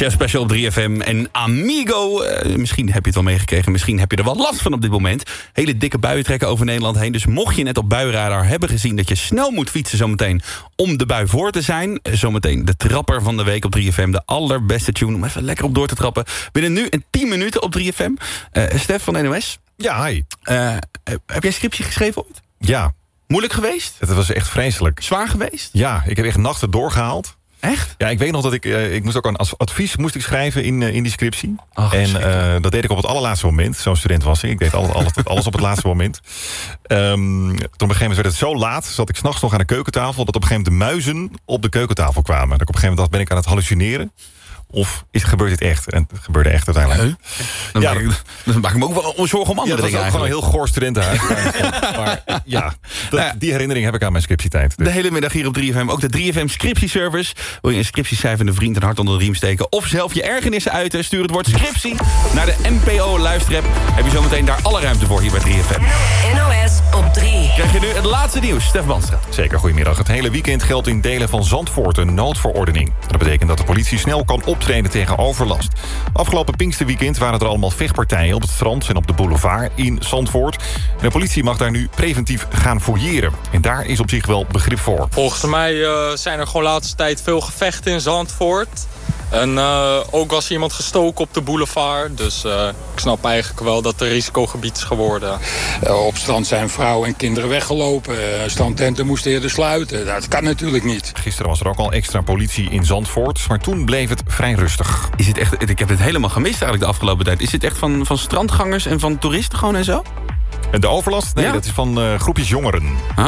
Chef Special op 3FM en Amigo. Misschien heb je het wel meegekregen, misschien heb je er wel last van op dit moment. Hele dikke buien trekken over Nederland heen. Dus mocht je net op buienradar hebben gezien dat je snel moet fietsen zometeen om de bui voor te zijn. Zometeen de trapper van de week op 3FM. De allerbeste tune om even lekker op door te trappen. Binnen nu en 10 minuten op 3FM. Stef van NOS. Ja, hi. Heb jij scriptie geschreven ooit? Ja. Moeilijk geweest? Het was echt vreselijk. Zwaar geweest? Ja, ik heb echt nachten doorgehaald. Echt? Ja, ik weet nog dat ik moest ook een advies schrijven in die scriptie. Ach, en dat deed ik op het allerlaatste moment. Zo'n student was ik. Ik deed alles op het laatste moment. Toen op een gegeven moment werd het zo laat. Zat ik 's nachts nog aan de keukentafel. Dat op een gegeven moment de muizen op de keukentafel kwamen. Dat ik op een gegeven moment dacht, ben ik aan het hallucineren? Of gebeurt dit echt? En het gebeurde echt uiteindelijk. Dan maak ik me ook wel zorgen om andere dingen. Dat was ook gewoon een heel goor studentenhuis. Maar ja, die herinnering heb ik aan mijn scriptietijd. Dus. De hele middag hier op 3FM. Ook de 3FM scriptieservice. Wil je een scriptiecijfende vriend een hart onder de riem steken? Of zelf je ergernissen uiten? Stuur het woord scriptie naar de NPO luisterapp. Heb je zometeen daar alle ruimte voor hier bij 3FM. NOS op 3. Krijg je nu het laatste nieuws. Stef Banstra. Zeker, goedemiddag. Het hele weekend geldt in delen van Zandvoort een noodverordening. Dat betekent dat de politie snel kan optreden tegen overlast. Afgelopen Pinksterweekend waren er allemaal vechtpartijen op het strand en op de boulevard in Zandvoort. En de politie mag daar nu preventief gaan fouilleren. En daar is op zich wel begrip voor. Volgens mij zijn er gewoon de laatste tijd veel gevechten in Zandvoort. En ook was iemand gestoken op de boulevard. Dus ik snap eigenlijk wel dat het een risicogebied is geworden. Op strand zijn vrouwen en kinderen weggelopen. Strandtenten moesten eerder sluiten. Dat kan natuurlijk niet. Gisteren was er ook al extra politie in Zandvoort. Maar toen bleef het vrij rustig. Is het echt, ik heb het helemaal gemist eigenlijk de afgelopen tijd. Is het echt van strandgangers en van toeristen gewoon en zo? De overlast? Nee, ja? Dat is van groepjes jongeren.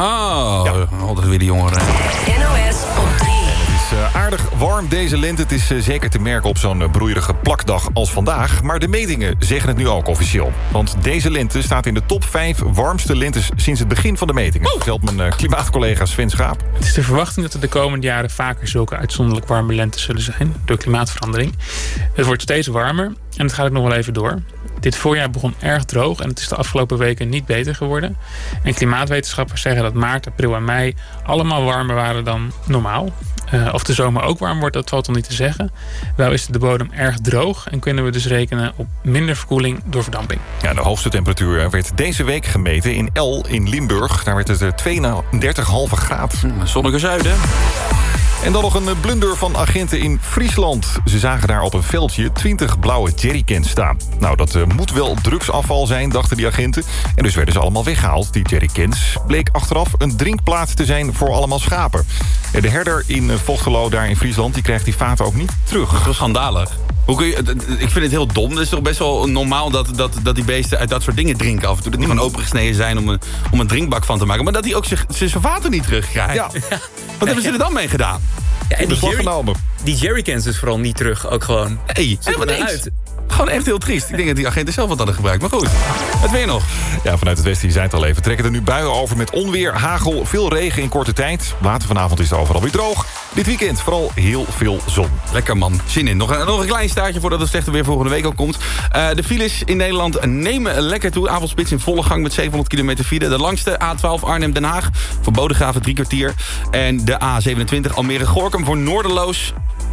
Altijd weer de jongeren. NOS op 3. Het is aardig warm deze lente. Het is zeker te merken op zo'n broeierige plakdag als vandaag. Maar de metingen zeggen het nu ook officieel. Want deze lente staat in de top 5 warmste lentes sinds het begin van de metingen. Vertelt mijn klimaatcollega Sven Schaap. Het is de verwachting dat er de komende jaren vaker zulke uitzonderlijk warme lentes zullen zijn. Door klimaatverandering. Het wordt steeds warmer en het gaat ook nog wel even door. Dit voorjaar begon erg droog en het is de afgelopen weken niet beter geworden. En klimaatwetenschappers zeggen dat maart, april en mei allemaal warmer waren dan normaal. Of de zomer ook warm wordt, dat valt nog niet te zeggen. Wel is de bodem erg droog en kunnen we dus rekenen op minder verkoeling door verdamping. Ja, de hoogste temperatuur werd deze week gemeten in El in Limburg. Daar werd het 32,5 graad. Zonnige zuiden. En dan nog een blunder van agenten in Friesland. Ze zagen daar op een veldje 20 blauwe jerrycans staan. Nou, dat moet wel drugsafval zijn, dachten die agenten. En dus werden ze allemaal weggehaald, die jerrycans. Bleek achteraf een drinkplaats te zijn voor allemaal schapen. De herder in Vochtelo, daar in Friesland, die krijgt die vaten ook niet terug. Dat is schandalig. Hoe kun je, ik vind het heel dom. Het is toch best wel normaal dat die beesten uit dat soort dingen drinken af en toe. Dat die gewoon opengesneden zijn om een drinkbak van te maken. Maar dat die ook zijn water niet terugkrijgt. Ja. Wat hebben ze er dan mee gedaan? Ja, en genomen. Die jerrycans dus vooral niet terug, ook gewoon. Nee, helemaal niks. Uit. Gewoon echt heel triest. Ik denk dat die agenten zelf wat hadden gebruikt. Maar goed, het weer nog. Ja, vanuit het westen, je zei het al even, trekken er nu buien over met onweer, hagel, veel regen in korte tijd. Later vanavond is het overal weer droog. Dit weekend vooral heel veel zon. Lekker man, zin in. Nog een klein staartje voordat het slechte weer volgende week al komt. De files in Nederland nemen lekker toe. Avondspits in volle gang met 700 kilometer file. De langste A12 Arnhem-Den Haag voor Bodegraven 3 kwartier. En de A27 Almere-Gorkum voor Noorderloos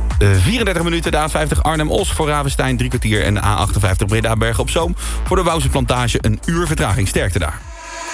34 minuten. De A50 Arnhem-Os voor Ravenstein 3 kwartier. En de A58 Breda-Bergen op Zoom voor de Wouwse Plantage een uur vertraging. Sterkte daar.